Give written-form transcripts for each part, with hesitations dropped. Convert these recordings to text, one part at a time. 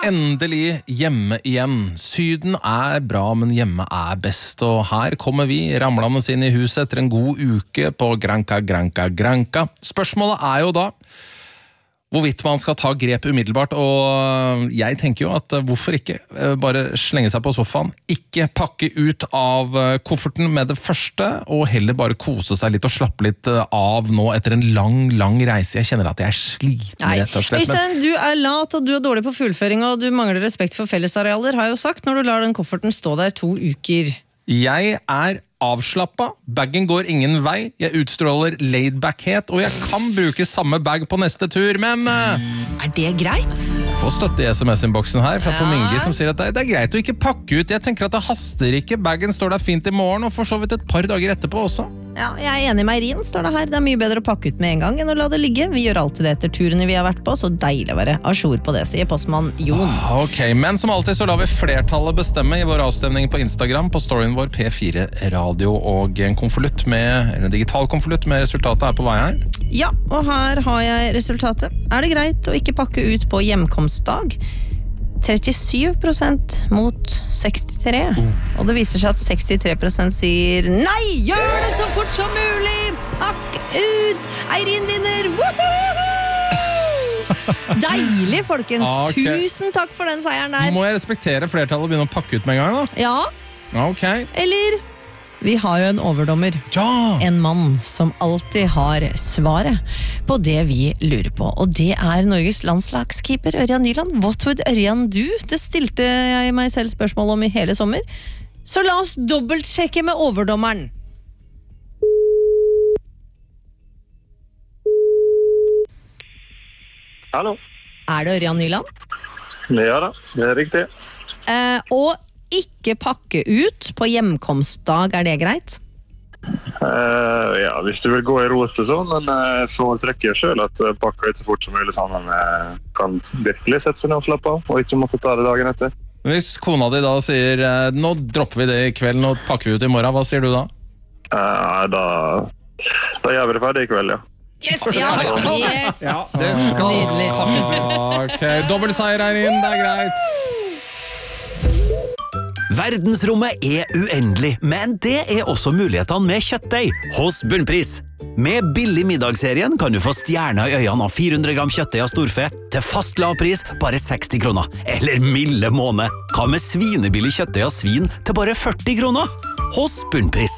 Endelig hjemme igjen. Syden bra, men hjemme best. Og her kommer vi ramlende inn i huset etter en god uke på Granca. Spørsmålet jo da hvorvidt man skal ta grep umiddelbart, og jeg tenker jo at hvorfor ikke bare slenge seg på sofaen, ikke pakke ut av kofferten med det første, og heller bare kose seg litt og slappe litt av nå etter en lang reise. Jeg kjenner at jeg sliten rett og slett. Øystein, du lat, og du dårlig på fullføring, og du mangler respekt for fellesarealer, har jo sagt, når du lar den kofferten stå der 2 uker. Jeg avslappet, bagen går ingen vei, jeg utstråler laidbackhet, og jeg kan bruke samme bag på neste tur, men... det greit? Jeg får støtte i SMS-innboksen her fra Tom Inge som sier at det greit å ikke pakke ut. Jeg tenker at det haster ikke, bagen står der fint i morgen, og for så vidt et par dager etterpå også. Ja, jeg enig med Eirin, står det her. Det mye bedre å pakke ut med en gang enn å la det ligge. Vi gjør alltid det etter turene vi har vært på, så deilig å være à jour på det, sier postmann Jon. Ok, men som alltid så lar vi flertallet bestemme i vår avstemning på Instagram, på storyen vår P4 Radio, og en digital konvolutt med resultatet på vei her. Ja, og her har jeg resultatet. Det greit å ikke pakke ut på hjemkomstdag? 37% mot 63%. Og det viser seg at 63% sier nei, gjør det så fort som mulig! Pakk ut! Eirin vinner! Deilig, folkens! Okay. Tusen takk for den seieren der. Må jeg respektere flertallet og begynne å pakke ut med en gang da? Ja. Ok. Eller... vi har jo en overdommer. Ja. En mann som alltid har svaret på det vi lurer på. Og det Norges landslagskeeper Ørjan Nyland. What would Ørjan do? Det stilte jeg meg selv spørsmål om i hele sommer. Så la oss dobbeltsjekke med overdommeren. Hallo. Det Ørjan Nyland? Ja da, det riktig. Og ikke pakke ut på hjemkomstdag, det greit? Ja, hvis du vil gå i rot og sånn, men jeg foretrekker selv at pakke ut så fort som mulig, sånn at man kan virkelig sette seg ned og slappe av, og ikke måtte ta det dagen etter. Hvis kona di da sier, nå dropper vi det i kveld, nå pakker vi ut i morgen, hva sier du da? Da gjør vi det ferdig i kveld, ja. Yes! Ja, det skal nydelig. Ok, dobbeltseier her inn, det greit. Verdensrommet uendelig, men det også mulighetene med kjøttdeig hos Bunnpris. Med billig middagsserien kan du få stjerner i øynene av 400 gram kjøttdeig av storfe til fast lav pris, bare 60 kroner. Eller milde måned. Hva med svinebillig kjøttdeig av svin til bare 40 kroner? Hos Bunnpris.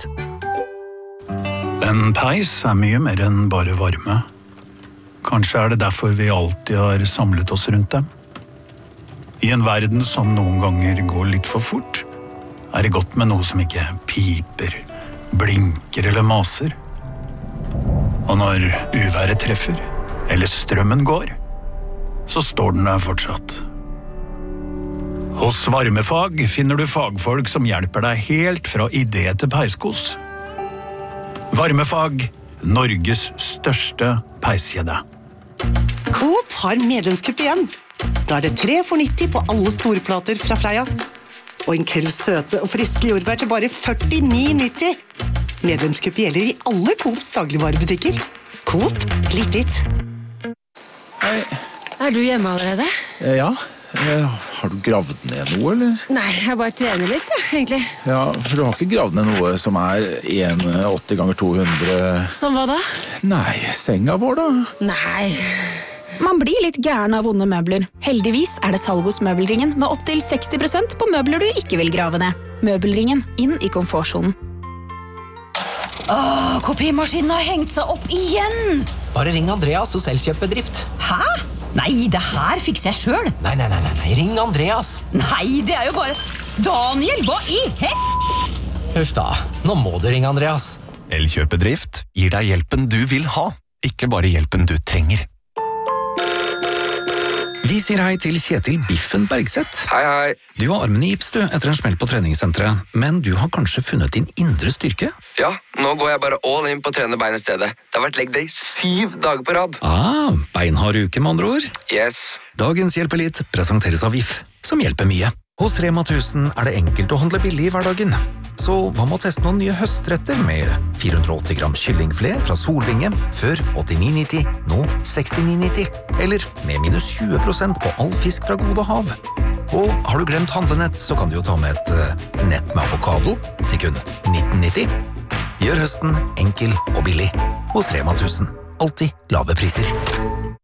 En peis mye mer enn bare varme. Kanskje det derfor vi alltid har samlet oss rundt dem. I en verden som noen ganger går litt for fort, det godt med noe som ikke piper, blinker eller maser. Og når uværet treffer, eller strømmen går, så står den der fortsatt. Hos Varmefag finner du fagfolk som hjelper deg helt fra idé til peiskos. Varmefag, Norges største peiskjede. Coop har medlemskupp igjen. Da det 3 for 90 på alle store plater fra Freia. Og en krus søte og friske jordbær til bare 49,90. Medlemskupp gjelder i alle Coops dagligvarebutikker. Coop, litt ditt. Hei. Du hjemme allerede? Ja. Har du gravd ned noe, eller? Nei, jeg bare trener litt, egentlig. Ja, for du har ikke gravd ned noe som 1,80 ganger 200... Som hva da? Nei, senga vår da. Nei... Man blir litt gæren av vonde møbler. Heldigvis det salg hos Møbelringen med opp til 60% på møbler du ikke vil grave ned. Møbelringen, inn i komfortzonen. Kopimaskinen har hengt seg opp igjen! Bare ring Andreas hos Elkjøpbedrift. Hæ? Nei, det her fikser jeg selv. Nei, ring Andreas. Nei, det jo bare... Daniel, hva i Huff da, nå må du ringe Andreas. Elkjøpedrift gir deg hjelpen du vil ha, ikke bare hjelpen du trenger. Vi sier hei til Kjetil Biffen Bergseth. Hei. Du har armen i gips etter en smell på treningssenteret, men du har kanskje funnet din indre styrke? Ja, nå går jeg bare all in på å trene bein i stedet. Det har vært leg day 7 dager på rad. Beinhard uke med andre ord. Yes. Dagens Hjelpelitt presenteres av VIF, som hjelper mye. Hos Rema 1000 det enkelt å handle billig i hverdagen. Så hva med å teste noen nye høstretter med 480 gram kyllingfilet fra Solvinge, før 89,90, nå 69,90. Eller med minus 20% på all fisk fra Gode Hav. Og har du glemt handlenett, så kan du jo ta med et nett med avokado til kun 19,90. Gjør høsten enkel og billig hos Rema 1000. Alltid lave priser.